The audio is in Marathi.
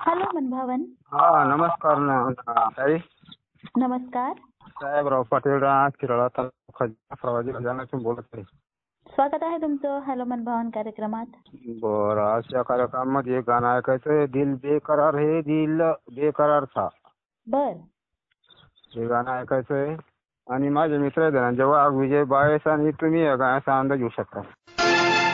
हॅलो मनभावन. हा नमस्कार ताई. नमस्कार. साहेबराव पाटील शिराळा तालुका प्रवासी खजानातून बोलत आहे. स्वागत आहे तुमचं हॅलो मनभावन कार्यक्रमात. बरं, आज या कार्यक्रमामध्ये एक गाणं ऐकायचंय. दिल बेकरार है दिल बेकरार था. बर. हे गाणं ऐकायचंय आणि माझे मित्र आहेत धनंजय वाघ, विजय बाळेस आणि तुम्ही या गाण्याचा अंदाज घेऊ शकता.